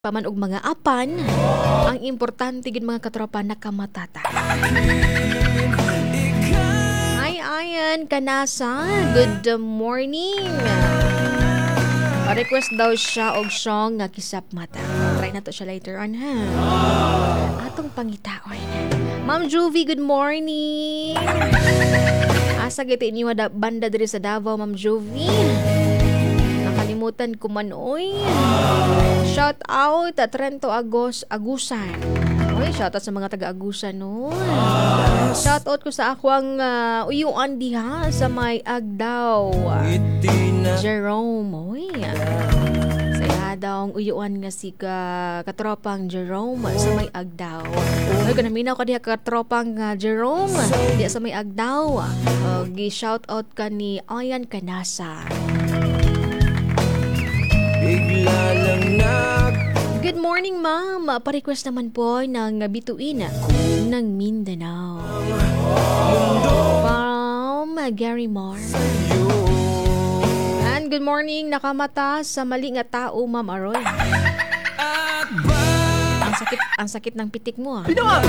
paman og mga apan, ang importante gid mga katropa nakamatata. Hi Ayan Kanasa, good morning. Pa-request daw siya og song nga Kisap Mata. Try na to siya later on ha. Atong pangitaon. Ma'am Juvie, good morning. Asa giti niyo banda diri sa Davao, Ma'am Juvie? Nakalimutan ko man oy. Shout out Trento Agusan. Oy, shout out sa mga taga-Agusan no. Shout out ko sa akwang uyuan diha sa may Agdaw. Jerome, oy. Saya daw ang uyuan nga si katropang Jerome sa may Agdaw. Oy, kanaminaw ka diha katropang Jerome diha sa may Agdaw. Gi-shout out ka ni Ayan Kanasa. Good morning, ma'am. Pa-request naman po ng bituin ng Mindanao. From Gary Moore. And good morning, nakamata sa mali nga tao, Ma'am Aroy. Ang sakit ng pitik mo.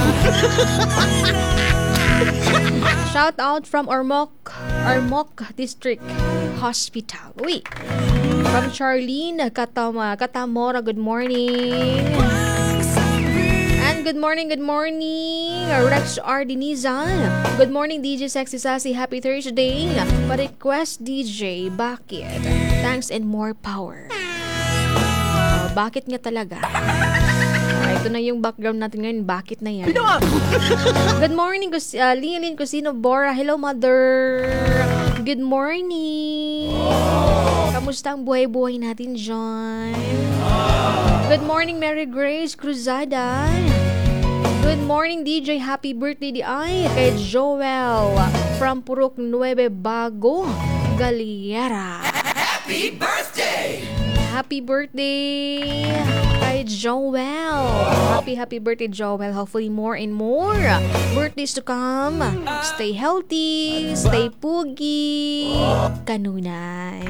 Shout out from Ormoc District Hospital. Uy. From Charlene Katamora, good morning. And good morning, Rex R. Dinizan. Good morning, DJ Sexy Sassy. Happy Thursday. Pa-request DJ, bakit? Thanks and more power. Bakit nga talaga? Ito na yung background natin ngayon. Bakit na yan? Good morning, Lilin Cusino Bora. Hello, mother. Good morning. Kamusta ang buhay-buhay natin dyan? Good morning, Mary Grace Cruzada. Good morning, DJ. Happy birthday di ay kay Joel from Purok 9 Bago, Galiera. Happy birthday! Happy birthday kay Joel. Happy birthday, Joel. Hopefully more and more birthdays to come. Stay healthy, stay pugi, kanunay.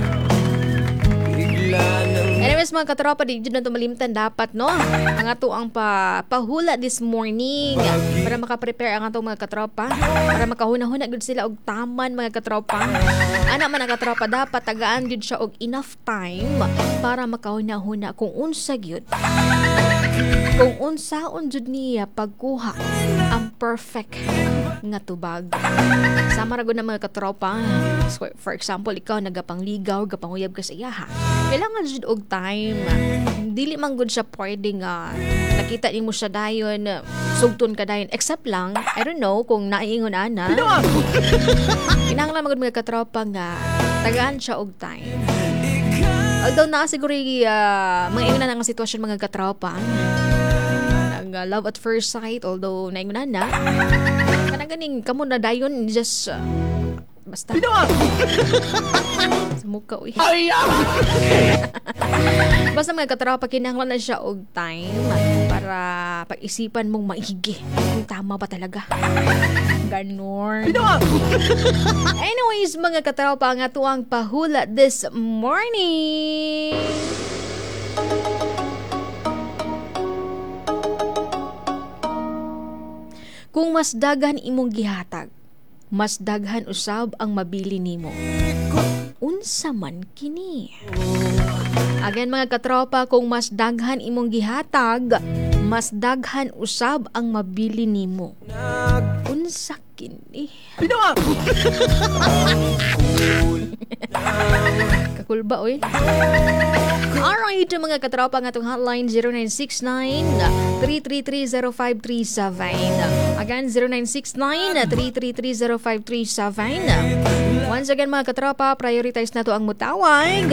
Anyways, mga katropa, di dyan na tumalimtan dapat, no? Ang ato ang pahula this morning para makaprepare ang atong mga katropa, para makahuna-huna gud sila og taman, mga katropa. Ana man ang katropa, dapat tagaan gud siya og enough time para makahuna-huna kung unsa gyud. Kung unsaon jud niya pagkuha ang perfect nga tubag. Sama ra gud na mga katropa. So, for example, ikaw nagapangligaw, gapanguyab ka sa iyaha. Kailangan jud og time. Dili man gud siya pwede nga nakita nimo siya dayon, sugton ka dayon. Except lang, I don't know kung naiingon ana. Kinahanglan magud mga katropa nga tagaan siya og time. Although na siguro mga ingon na nga sitwasyon mga katropa. Love at first sight, although naingon na kanang ganing kamo na dayon just basta sa mukha uy. Basta mga katropa, kinahanglan na siya og time para pag-isipan mong maigi kung tama ba talaga. Ganon. Anyways, mga katropa, ang atuang pahula this morning. Kung mas daghan imong gihatag, mas daghan usab ang mabili nimo. Unsa man kini? Again mga katropa, kung mas daghan imong gihatag, mas daghan usab ang mabili nimo. Unsa kini? Kakulba oy. Alright, mga katropa, nga itong hotline 0969-333-0537. Again, 0969-333-0537. Once again, mga katropa, prioritize na to ang mutawag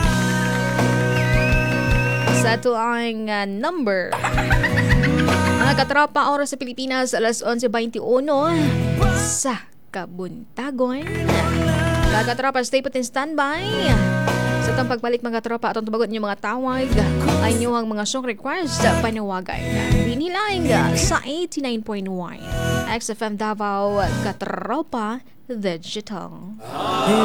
sa ito ang number. Mga katropa, oras sa Pilipinas, alas 11:21 sa kabuntagon. Mga katropa, stay put in standby. Sa itong pagbalik mga tropa, atong tubagot niyo mga tawag ay niyong mga song request panawagan. Binilang sa 89.1 XFM Davao Katropa Digital.